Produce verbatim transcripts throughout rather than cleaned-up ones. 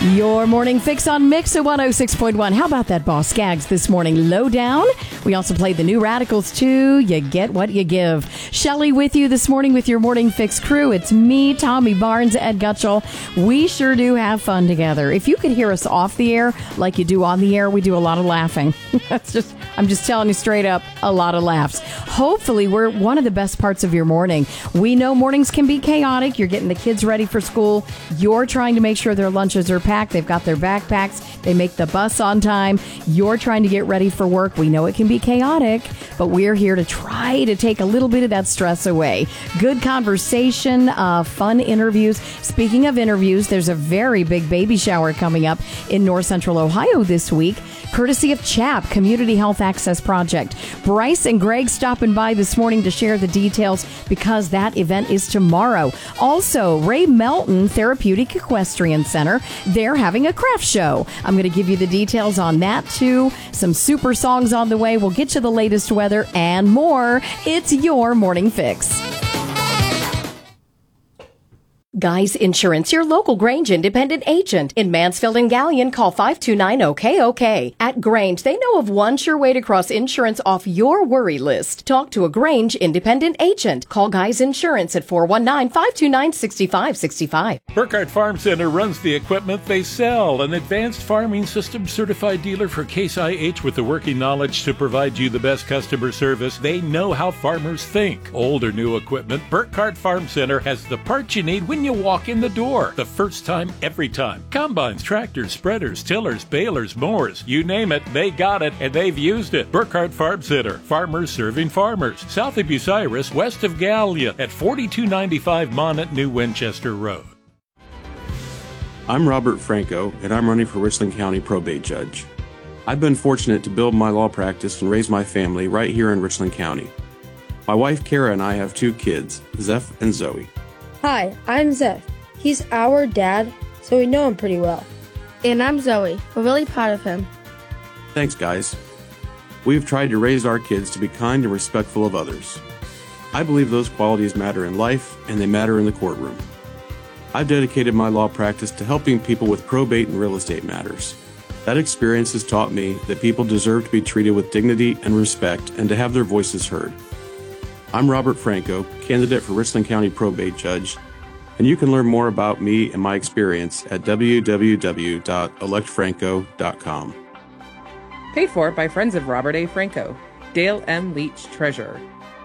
Your morning fix on Mix one oh six point one. How about that, Boss Skaggs, this morning? Low down. We also played the New Radicals, too. You get what you give. Shelley with you this morning with your morning fix crew. It's me, Tommy Barnes, Ed Gutschall. We sure do have fun together. If you could hear us off the air like you do on the air, we do a lot of laughing. That's just, I'm just telling you straight up, a lot of laughs. Hopefully, we're one of the best parts of your morning. We know mornings can be chaotic. You're getting the kids ready for school. You're trying to make sure their lunches are packed. They've got their backpacks. They make the bus on time. You're trying to get ready for work. We know it can be chaotic, but we're here to try to take a little bit of that stress away. Good conversation, uh, fun interviews. Speaking of interviews, there's a very big baby shower coming up in North Central Ohio this week, courtesy of CHAP, Community Health Access Project. Bryce and Greg stopping by this morning to share the details because that event is tomorrow. Also, Ray Melton Therapeutic Equestrian Center, they're having a craft show. I'm going to give you the details on that, too. Some super songs on the way. We'll get you the latest weather and more. It's your Morning Fix. Guys Insurance, your local Grange independent agent. In Mansfield and Gallion, call five two nine O K O K. At Grange, they know of one sure way to cross insurance off your worry list. Talk to a Grange independent agent. Call Guys Insurance at four one nine, five two nine, six five six five. Burkhardt Farm Center runs the equipment they sell. An advanced farming system certified dealer for Case I H with the working knowledge to provide you the best customer service. They know how farmers think. Old or new equipment, Burkhardt Farm Center has the parts you need when you walk in the door. The first time, every time. Combines, tractors, spreaders, tillers, balers, mowers, you name it, they got it and they've used it. Burkhardt Farm Center. Farmers serving farmers. South of Bucyrus, west of Gallia at forty-two ninety-five Monnet, New Winchester Road. I'm Robert Franco, and I'm running for Richland County Probate Judge. I've been fortunate to build my law practice and raise my family right here in Richland County. My wife Kara and I have two kids, Zeph and Zoe. Hi, I'm Zeph. He's our dad, so we know him pretty well. And I'm Zoe. We're really proud of him. Thanks, guys. We have tried to raise our kids to be kind and respectful of others. I believe those qualities matter in life, and they matter in the courtroom. I've dedicated my law practice to helping people with probate and real estate matters. That experience has taught me that people deserve to be treated with dignity and respect and to have their voices heard. I'm Robert Franco, candidate for Richland County Probate Judge, and you can learn more about me and my experience at w w w dot elect franco dot com. Paid for by Friends of Robert A. Franco. Dale M. Leach, Treasurer.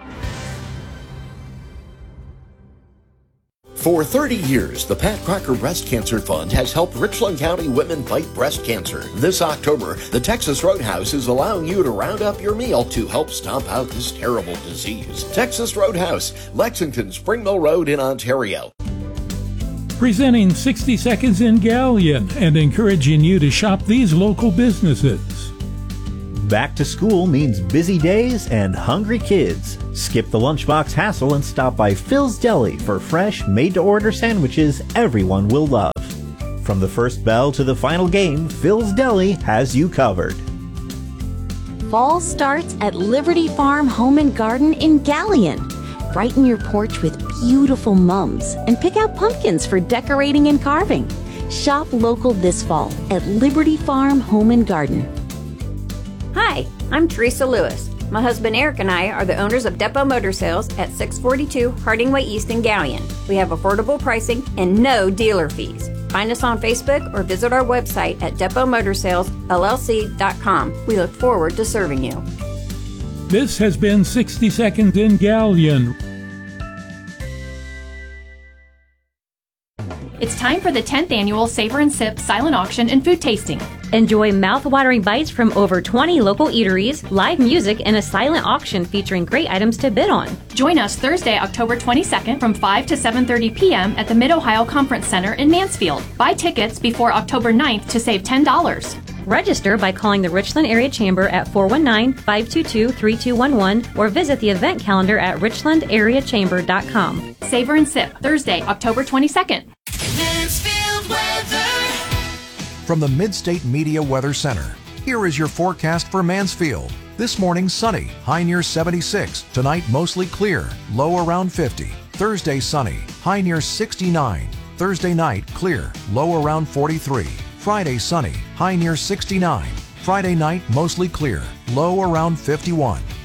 For thirty years, the Pat Crocker Breast Cancer Fund has helped Richland County women fight breast cancer. This October, the Texas Roadhouse is allowing you to round up your meal to help stomp out this terrible disease. Texas Roadhouse, Lexington, Spring Mill Road in Ontario. Presenting sixty seconds in Gallion and encouraging you to shop these local businesses. Back to school means busy days and hungry kids. Skip the lunchbox hassle and stop by Phil's Deli for fresh, made-to-order sandwiches everyone will love. From the first bell to the final game, Phil's Deli has you covered. Fall starts at Liberty Farm Home and Garden in Gallion. Brighten your porch with beautiful mums and pick out pumpkins for decorating and carving. Shop local this fall at Liberty Farm Home and Garden. Hi, I'm Teresa Lewis. My husband Eric and I are the owners of Depot Motor Sales at six forty-two Harding Way East in Gallion. We have affordable pricing and no dealer fees. Find us on Facebook or visit our website at depot motor sales l l c dot com. We look forward to serving you. This has been sixty seconds in Gallion. It's time for the tenth annual Savor and Sip Silent Auction and Food Tasting. Enjoy mouth-watering bites from over twenty local eateries, live music, and a silent auction featuring great items to bid on. Join us Thursday, October twenty-second from five to seven thirty p.m. at the Mid-Ohio Conference Center in Mansfield. Buy tickets before October ninth to save ten dollars. Register by calling the Richland Area Chamber at four one nine, five two two, three two one one or visit the event calendar at richland area chamber dot com. Savor and Sip, Thursday, October twenty-second. Mansfield weather. From the Midstate Media Weather Center, here is your forecast for Mansfield. This morning, sunny, high near seventy-six. Tonight, mostly clear, low around fifty. Thursday, sunny, high near sixty-nine. Thursday night, clear, low around forty-three. Friday sunny, high near sixty-nine. Friday night mostly clear, low around fifty-one.